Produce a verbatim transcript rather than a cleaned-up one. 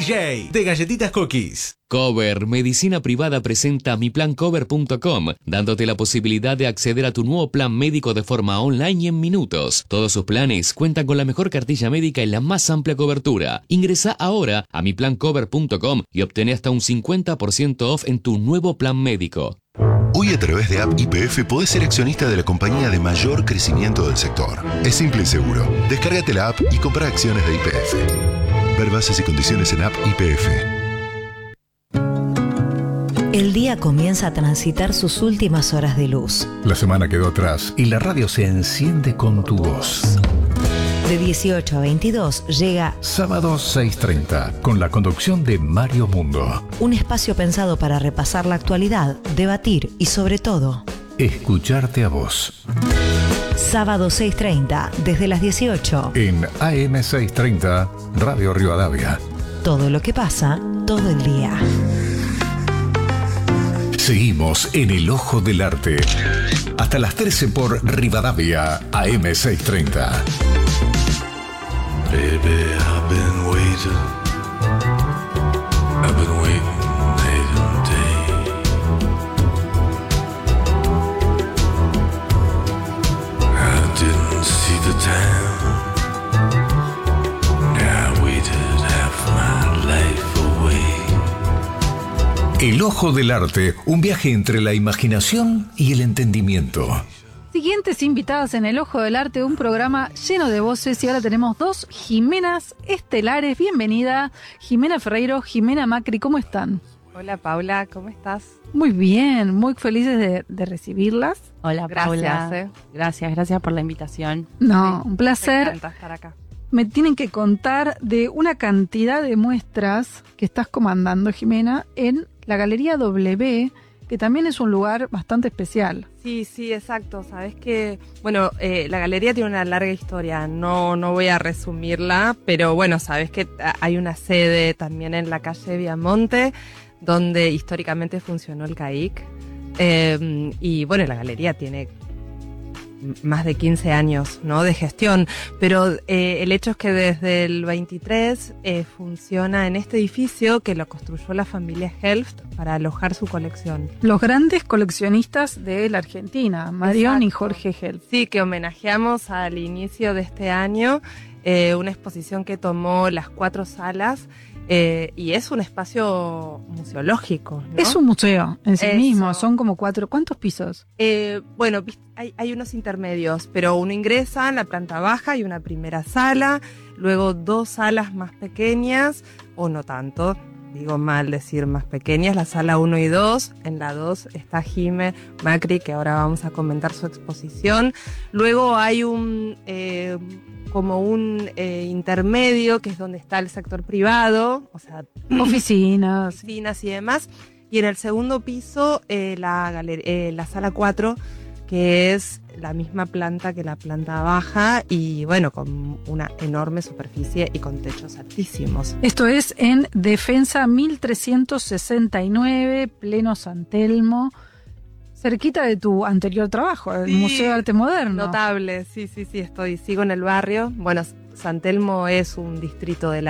J de Galletitas Cookies. Cover Medicina Privada presenta mi plan cover punto com, dándote la posibilidad de acceder a tu nuevo plan médico de forma online y en minutos. Todos sus planes cuentan con la mejor cartilla médica y la más amplia cobertura. Ingresa ahora a mi plan cover punto com y obtén hasta un cincuenta por ciento off en tu nuevo plan médico. Hoy a través de App Y P F podés ser accionista de la compañía de mayor crecimiento del sector. Es simple y seguro. Descárgate la app y compra acciones de Y P F. Ver bases y condiciones en App Y P F. El día comienza a transitar sus últimas horas de luz. La semana quedó atrás y la radio se enciende con tu voz. De dieciocho a veintidós llega Sábado seis treinta, con la conducción de Mario Mundo. Un espacio pensado para repasar la actualidad, debatir y sobre todo escucharte a vos. Sábado seis treinta, desde las dieciocho. En A M seiscientos treinta, Radio Rivadavia. Todo lo que pasa, todo el día. Seguimos en el ojo del arte. Hasta las trece por Rivadavia, A M seiscientos treinta. Baby, I've been waiting. I've been waiting night and day. I didn't see the time. I waited half my life away. El ojo del arte, un viaje entre la imaginación y el entendimiento. Siguientes invitadas en El Ojo del Arte, un programa lleno de voces, y ahora tenemos dos Jimenas estelares. Bienvenida, Jimena Ferreiro, Jimena Macri, ¿cómo están? Hola Paula, ¿cómo estás? Muy bien, muy felices de, de recibirlas. Hola Gracias, Paula, eh. gracias, gracias por la invitación. No, Sí, un placer. Me encanta estar acá. Me tienen que contar de una cantidad de muestras que estás comandando, Jimena, en la Galería W, que también es un lugar bastante especial. Sí, sí, exacto. Sabes que, bueno, eh, la galería tiene una larga historia, no, no voy a resumirla, pero bueno, sabes que hay una sede también en la calle Viamonte, donde históricamente funcionó el C A I C, eh, y bueno, la galería tiene más de quince años, ¿no?, de gestión, pero eh, el hecho es que desde el veintitrés eh, funciona en este edificio que lo construyó la familia Helft para alojar su colección. Los grandes coleccionistas de la Argentina, Marión Exacto. y Jorge Helft. Sí, que homenajeamos al inicio de este año, eh, una exposición que tomó las cuatro salas, eh, y es un espacio museológico, ¿no? Es un museo en sí Eso. mismo, son como cuatro. ¿Cuántos pisos? Eh, bueno, hay, hay unos intermedios, pero uno ingresa en la planta baja y una primera sala, luego dos salas más pequeñas, o no tanto, digo mal decir más pequeñas, la sala uno y dos, en la dos está Jime Macri, que ahora vamos a comentar su exposición. Luego hay un eh, como un eh, intermedio, que es donde está el sector privado, o sea, Oficinas. oficinas y demás. Y en el segundo piso, eh, la, galer- eh, la sala cuatro, que es la misma planta que la planta baja y bueno, con una enorme superficie y con techos altísimos. Esto es en Defensa mil trescientos sesenta y nueve, pleno San Telmo, cerquita de tu anterior trabajo, el Sí, Museo de Arte Moderno. Notable, sí, sí, sí, estoy, sigo en el barrio. Bueno, San Telmo es un distrito de la